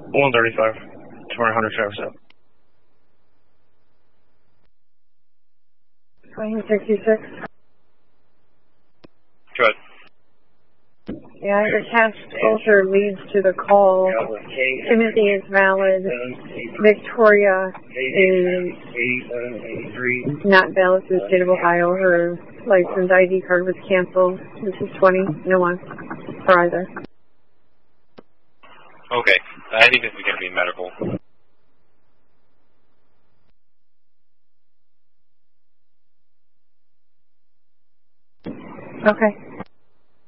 135, 200 Travis Ave. 2066. Good. Yeah, your cache filter leads to the call. Timothy is valid. Victoria is not valid to the state of Ohio. Her license ID card was canceled. This is 20. No one for either. Okay. I think this is going to be medical. Okay.